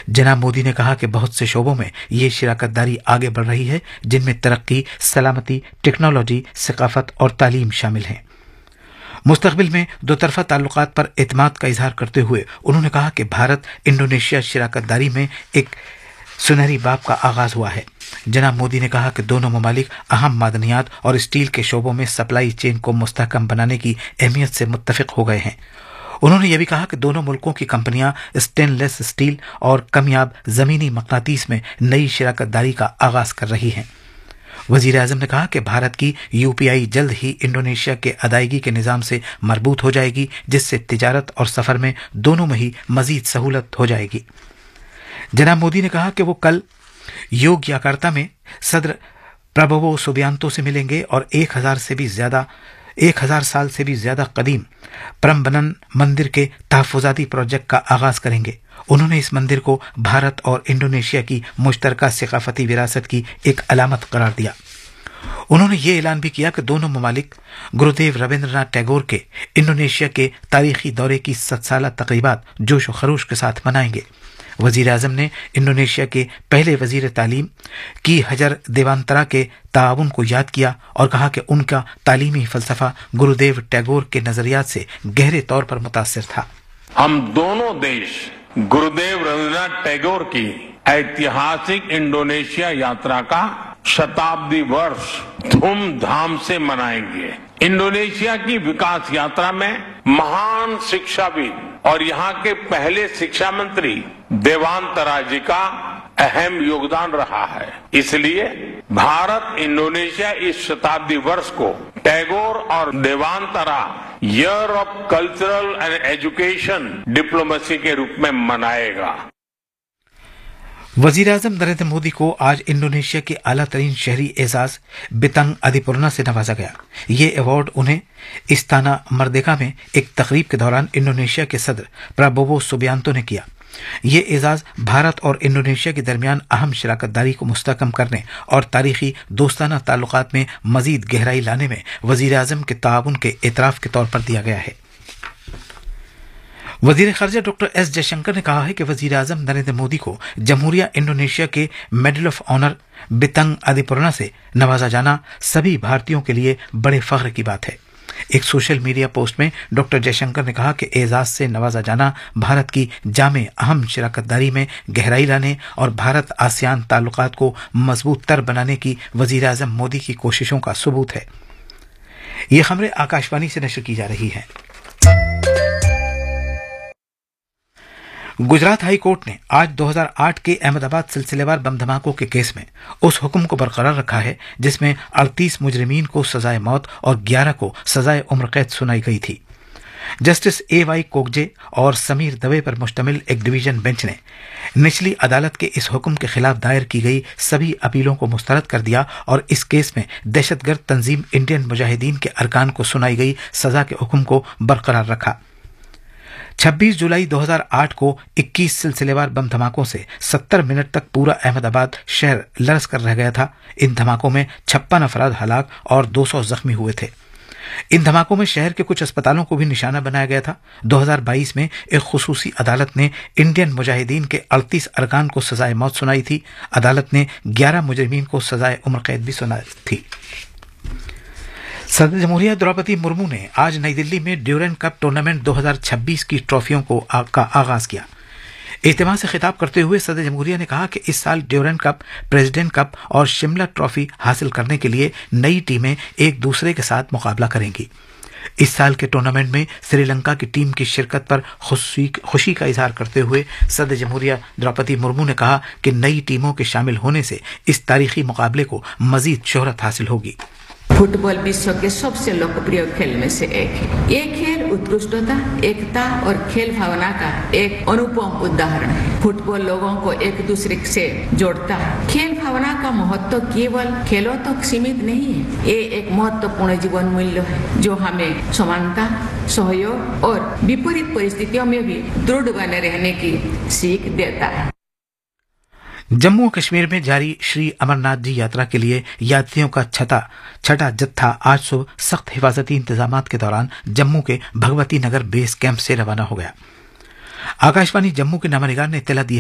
जनाब मोदी ने कहा कि बहुत से शोबों में ये शराकत दारी आगे बढ़ रही है, जिनमें तरक्की, सलामती, टेक्नोलॉजी, सकाफत और तालीम शामिल हैं। मुस्तकबिल में दो तरफा ताल्लुकात पर एतमाद का इजहार करते हुए उन्होंने कहा कि भारत इंडोनेशिया शराकत दारी में एक सुनहरी बाब का आगाज हुआ है। जनाब मोदी ने कहा कि दोनों ममालिक अहम मादनियात और स्टील के शोबों में सप्लाई चेन को मुस्तहकम बनाने की अहमियत से मुत्तफिक हो गए हैं। उन्होंने यह भी कहा कि दोनों मुल्कों की कंपनियां स्टेनलेस स्टील और कमयाब जमीनी मकनातीस में नई शराकत दारी का आगाज कर रही हैं। वजीर आजम ने कहा कि भारत की यूपीआई जल्द ही इंडोनेशिया के अदायगी के निजाम से मरबूत हो जाएगी, जिससे तिजारत और सफर में दोनों में ही मजीद सहूलत हो जाएगी। जनाब मोदी ने कहा कि वो कल योग्याकार्ता में सदर प्रबोवो सुबियांतो से मिलेंगे और 1000 साल से भी ज्यादा कदीम प्रम्बनन मंदिर के तहफुजाती प्रोजेक्ट का आगाज करेंगे। उन्होंने इस मंदिर को भारत और इंडोनेशिया की मुश्तरका सकाफती विरासत की एक अलामत करार दिया। उन्होंने ये ऐलान भी किया कि दोनों ममालिक गुरुदेव रविंद्रनाथ टैगोर के इंडोनेशिया के तारीखी दौरे की 7 साला तकरीबात जोश व खरोश के साथ मनाएंगे। वजीर आजम ने इंडोनेशिया के पहले वजीर तालीम की हजर देवांतरा के ताउन को याद किया और कहा कि उनका तालीमी फलसफा गुरुदेव टैगोर के नजरियात से गहरे तौर पर मुतासिर था। हम दोनों देश गुरुदेव रविंद्रनाथ टैगोर की ऐतिहासिक इंडोनेशिया यात्रा का शताब्दी वर्ष धूमधाम से मनाएंगे। इंडोनेशिया की विकास यात्रा में महान शिक्षाविद और यहाँ के पहले शिक्षा मंत्री देवांतरा जी का अहम योगदान रहा है। इसलिए भारत इंडोनेशिया इस शताब्दी वर्ष को टैगोर और देवांतरा year of cultural and education diplomacy के रूप में मनाएगा। वजीर आजम नरेंद्र मोदी को आज इंडोनेशिया के आला तरीन शहरी एजाज बितंग अधिपुरना से नवाजा गया। ये अवार्ड उन्हें इस्ताना मर्देका में एक तकरीब के दौरान इंडोनेशिया के सदर प्रबोवो सुबियांतो ने किया। ये एजाज भारत और इंडोनेशिया के दरमियान अहम शराकत दारी को मुस्तहकम करने और तारीखी दोस्ताना ताल्लुकात में मजीद गहराई लाने में वजीर आजम के ताउन के एतराफ के तौर पर दिया गया है। वजीर खारजा डॉक्टर एस जयशंकर ने कहा है कि वजीर आजम नरेंद्र मोदी को जमहूरिया इंडोनेशिया के मेडल ऑफ ऑनर बितंग अधिपुरना से नवाजा जाना सभी भारतीयों के लिए बड़े फख्र की बात है। एक सोशल मीडिया पोस्ट में डॉक्टर जयशंकर ने कहा कि एजाज से नवाजा जाना भारत की जामे अहम शराकत दारी में गहराई लाने और भारत आसियान ताल्लुकात को मजबूत तर बनाने की वजीर आजम मोदी की कोशिशों का सबूत है। ये खबरें आकाशवाणी से नशर की जा रही हैं। गुजरात हाई कोर्ट ने आज 2008 के अहमदाबाद सिलसिलेवार बम धमाकों के केस में उस हुक्म को बरकरार रखा है जिसमें 38 मुजरिमीन को सजाए मौत और 11 को सजाए उम्र कैद सुनाई गई थी। जस्टिस ए.वाई. कोगजे और समीर दवे पर मुश्तमिल एक डिवीजन बेंच ने निचली अदालत के इस हुक्म के खिलाफ दायर की गई सभी अपीलों को मुस्तरद कर दिया और इस केस में दहशतगर्द तंजीम इंडियन मुजाहिदीन के अरकान को सुनाई गई सजा के हुक्म को बरकरार रखा। 26 जुलाई 2008 को 21 सिलसिलेवार बम धमाकों से 70 मिनट तक पूरा अहमदाबाद शहर लरस कर रह गया था। इन धमाकों में 56 अफराद हलाक और 200 जख्मी हुए थे। इन धमाकों में शहर के कुछ अस्पतालों को भी निशाना बनाया गया था। 2022 में एक खुसूसी अदालत ने इंडियन मुजाहिदीन के 38 अरकान को सजाए मौत सुनाई थी। अदालत ने 11 मुजरिमीन को सजाए उम्र कैद भी सुनाई थी। सदर जमहूरिया द्रौपदी मुर्मू ने आज नई दिल्ली में ड्यूरेंट कप टूर्नामेंट 2026 की ट्रॉफियों का आगाज किया। इज्तिमा से खिताब करते हुए सदर जमहूरिया ने कहा कि इस साल ड्यूरेंट कप, प्रेसिडेंट कप और शिमला ट्रॉफी हासिल करने के लिए नई टीमें एक दूसरे के साथ मुकाबला करेंगी। इस साल के टूर्नामेंट में श्रीलंका की टीम की शिरकत पर खुशी का इजहार करते हुए सदर जमहूरिया द्रौपदी मुर्मू ने कहा कि नई टीमों के शामिल होने से इस तारीखी मुकाबले को मजीद शोहरत हासिल होगी। फुटबॉल विश्व के सबसे लोकप्रिय खेल में से एक है। ये खेल उत्कृष्टता, एकता और खेल भावना का एक अनुपम उदाहरण है। फुटबॉल लोगों को एक दूसरे से जोड़ता है। खेल भावना का महत्व केवल खेलों तक सीमित नहीं है। ये एक महत्वपूर्ण जीवन मूल्य है जो हमें समानता, सहयोग और विपरीत परिस्थितियों में भी दृढ़ बने रहने की सीख देता है। जम्मू कश्मीर में जारी श्री अमरनाथ जी यात्रा के लिए यात्रियों का छठा जत्था आज सुबह सख्त हिफाजती इंतजामात के दौरान जम्मू के भगवती नगर बेस कैंप से रवाना हो गया। आकाशवाणी जम्मू के नामानिगार ने इत्तला दी